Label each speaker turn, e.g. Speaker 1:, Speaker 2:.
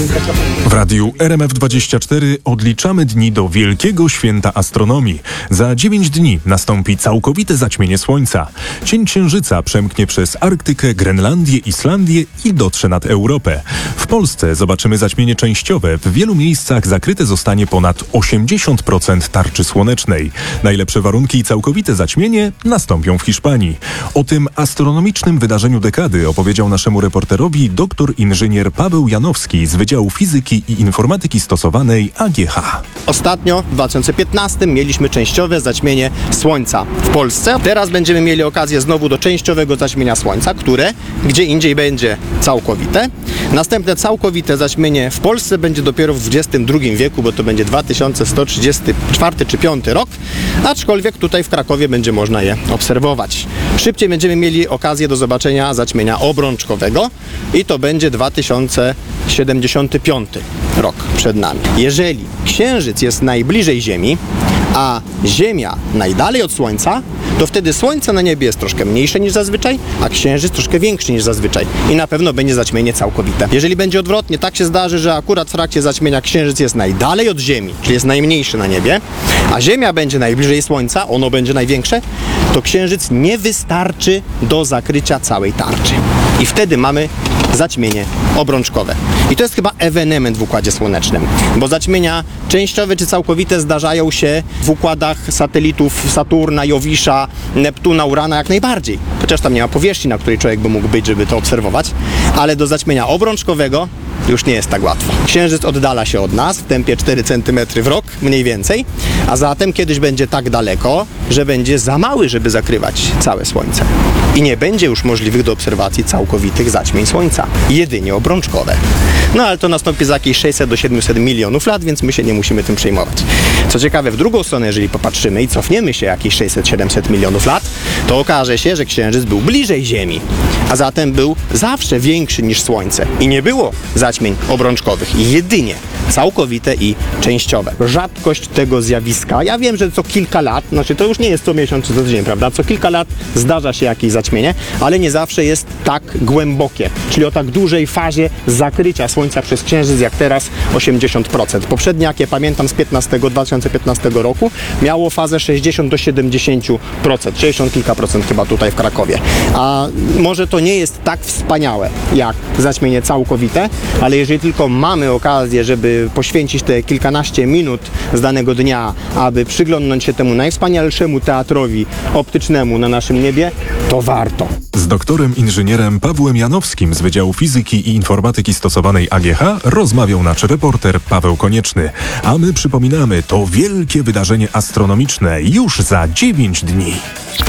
Speaker 1: W radiu RMF24 odliczamy dni do wielkiego święta astronomii. Za 9 dni nastąpi całkowite zaćmienie Słońca. Cień Księżyca przemknie przez Arktykę, Grenlandię, Islandię i dotrze nad Europę. W Polsce zobaczymy zaćmienie częściowe. W wielu miejscach zakryte zostanie ponad 80% tarczy słonecznej. Najlepsze warunki i całkowite zaćmienie nastąpią w Hiszpanii. O tym astronomicznym wydarzeniu dekady opowiedział naszemu reporterowi doktor inżynier Paweł Janowski z Wydziału Fizyki i Informatyki Stosowanej AGH.
Speaker 2: Ostatnio w 2015 mieliśmy częściowe zaćmienie Słońca w Polsce. Teraz będziemy mieli okazję znowu do częściowego zaćmienia Słońca, które gdzie indziej będzie całkowite. Następne całkowite zaćmienie w Polsce będzie dopiero w XXI wieku, bo to będzie 2134 czy 5 rok, aczkolwiek tutaj w Krakowie będzie można je obserwować. Szybciej będziemy mieli okazję do zobaczenia zaćmienia obrączkowego i to będzie 2075 rok przed nami. Jeżeli Księżyc jest najbliżej Ziemi, a Ziemia najdalej od Słońca, to wtedy Słońce na niebie jest troszkę mniejsze niż zazwyczaj, a Księżyc troszkę większy niż zazwyczaj i na pewno będzie zaćmienie całkowite. Jeżeli będzie odwrotnie, tak się zdarzy, że akurat w trakcie zaćmienia Księżyc jest najdalej od Ziemi, czyli jest najmniejszy na niebie, a Ziemia będzie najbliżej Słońca, ono będzie największe, to Księżyc nie wystarczy do zakrycia całej tarczy. I wtedy mamy zaćmienie obrączkowe. I to jest chyba ewenement w Układzie Słonecznym, bo zaćmienia częściowe czy całkowite zdarzają się w układach satelitów Saturna, Jowisza, Neptuna, Urana jak najbardziej. Chociaż tam nie ma powierzchni, na której człowiek by mógł być, żeby to obserwować, ale do zaćmienia obrączkowego już nie jest tak łatwo. Księżyc oddala się od nas w tempie 4 cm w rok, mniej więcej, a zatem kiedyś będzie tak daleko, że będzie za mały, żeby zakrywać całe Słońce. I nie będzie już możliwych do obserwacji całkowitych zaćmień Słońca. Jedynie obrączkowe. No ale to nastąpi za jakieś 600 do 700 milionów lat, więc my się nie musimy tym przejmować. Co ciekawe, w drugą stronę, jeżeli popatrzymy i cofniemy się jakieś 600-700 milionów lat, to okaże się, że Księżyc był bliżej Ziemi, a zatem był zawsze większy niż Słońce. I nie było zaćmień obrączkowych. Jedynie całkowite i częściowe. Rzadkość tego zjawiska. Ja wiem, że co kilka lat, znaczy to już nie jest co miesiąc czy co tydzień, prawda? Co kilka lat zdarza się jakieś zaćmienie, ale nie zawsze jest tak głębokie, czyli o tak dużej fazie zakrycia Słońca przez Księżyc jak teraz 80%. Poprzednie, jakie pamiętam z 2015 roku, miało fazę 60 do 70%, 60 kilka procent chyba tutaj w Krakowie. A może to nie jest tak wspaniałe jak zaćmienie całkowite, ale jeżeli tylko mamy okazję, żeby poświęcić te kilkanaście minut z danego dnia, aby przyglądnąć się temu najwspanialszemu teatrowi optycznemu na naszym niebie, to warto.
Speaker 1: Z doktorem inżynierem Pawłem Janowskim z Wydziału Fizyki i Informatyki Stosowanej AGH rozmawiał nasz reporter Paweł Konieczny. A my przypominamy, to wielkie wydarzenie astronomiczne już za 9 dni.